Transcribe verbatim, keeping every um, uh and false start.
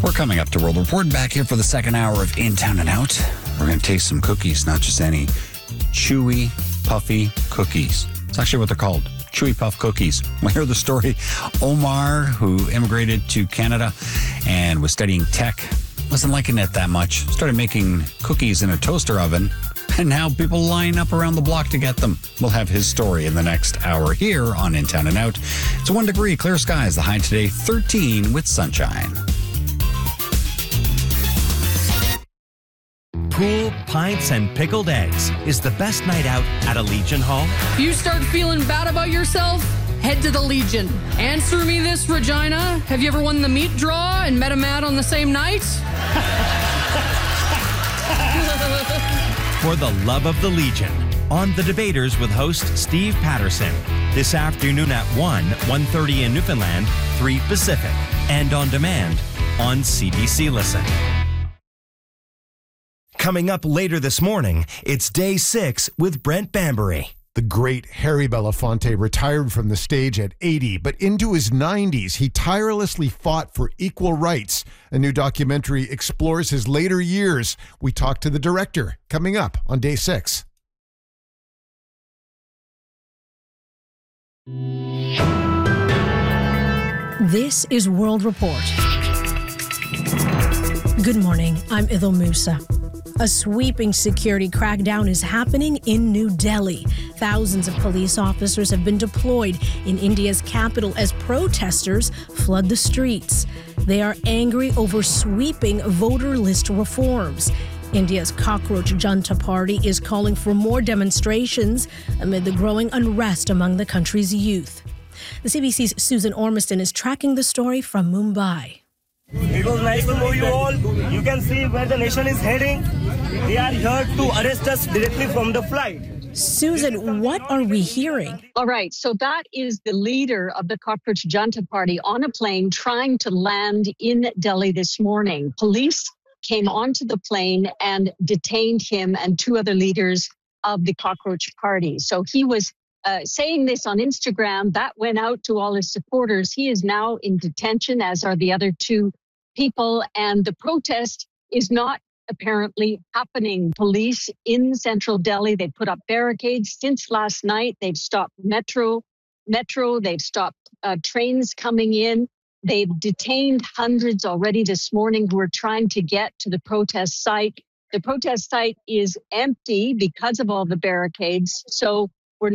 We're coming up to World Report, back here for the second hour of In Town and Out. We're going to taste some cookies, not just any. Chewy, puffy cookies. It's actually what they're called. Chewy Puff cookies. We'll hear the story. Omar, who immigrated to Canada and was studying tech, wasn't liking it that much. Started making cookies in a toaster oven, and now people line up around the block to get them. We'll have his story in the next hour here on In Town and Out. It's one degree, clear skies. The high today, thirteen with sunshine. Pool, pints, and pickled eggs is the best night out at a Legion Hall. If you start feeling bad about yourself, head to the Legion. Answer me this, Regina. Have you ever won the meat draw and met a man on the same night? For the love of the Legion, on The Debaters with host Steve Patterson. This afternoon at one, one thirty in Newfoundland, three Pacific. And on demand on C B C Listen. Coming up later this morning, it's Day six with Brent Bambury. The great Harry Belafonte retired from the stage at eighty, but into his nineties, he tirelessly fought for equal rights. A new documentary explores his later years. We talk to the director, coming up on Day six. This is World Report. Good morning, I'm Idil Musa. A sweeping security crackdown is happening in New Delhi. Thousands of police officers have been deployed in India's capital as protesters flood the streets. They are angry over sweeping voter list reforms. India's Cockroach Junta Party is calling for more demonstrations amid the growing unrest among the country's youth. The C B C's Susan Ormiston is tracking the story from Mumbai. It was nice to know you all. You can see where the nation is heading. They are here to arrest us directly from the flight. Susan, what are we hearing? All right, so that is the leader of the Cockroach Junta Party on a plane trying to land in Delhi this morning. Police came onto the plane and detained him and two other leaders of the Cockroach Party. So he was uh, saying this on Instagram. That went out to all his supporters. He is now in detention, as are the other two people, and the protest is not apparently happening. Police in central Delhi, they put up barricades since last night. They've stopped metro, metro. They've stopped uh, trains coming in. They've detained hundreds already this morning who are trying to get to the protest site. The protest site is empty because of all the barricades. So